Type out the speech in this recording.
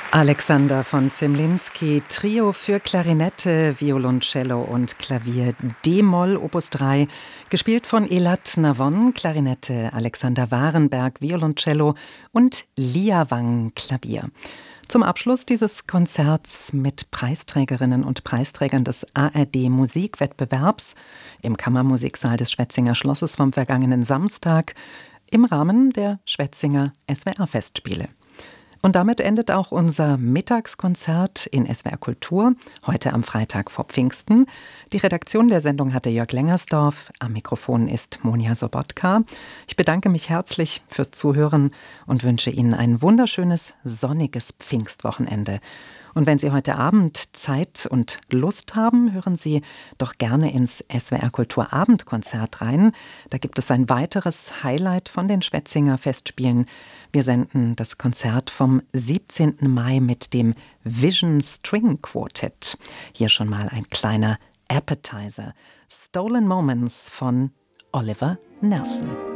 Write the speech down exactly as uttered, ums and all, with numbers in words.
Alexander von Zemlinsky, Trio für Klarinette, Violoncello und Klavier D-Moll, Opus drei, gespielt von Elad Navon, Klarinette, Alexander Warenberg, Violoncello und Lia Wang, Klavier. Zum Abschluss dieses Konzerts mit Preisträgerinnen und Preisträgern des A R D-Musikwettbewerbs im Kammermusiksaal des Schwetzinger Schlosses vom vergangenen Samstag im Rahmen der Schwetzinger S W R-Festspiele. Und damit endet auch unser Mittagskonzert in S W R Kultur, heute am Freitag vor Pfingsten. Die Redaktion der Sendung hatte Jörg Lengersdorf, am Mikrofon ist Monja Sobotka. Ich bedanke mich herzlich fürs Zuhören und wünsche Ihnen ein wunderschönes, sonniges Pfingstwochenende. Und wenn Sie heute Abend Zeit und Lust haben, hören Sie doch gerne ins S W R Kultur Abendkonzert rein. Da gibt es ein weiteres Highlight von den Schwetzinger Festspielen. Wir senden das Konzert vom siebzehnten Mai mit dem Vision String Quartet. Hier schon mal ein kleiner Appetizer. Stolen Moments von Oliver Nelson.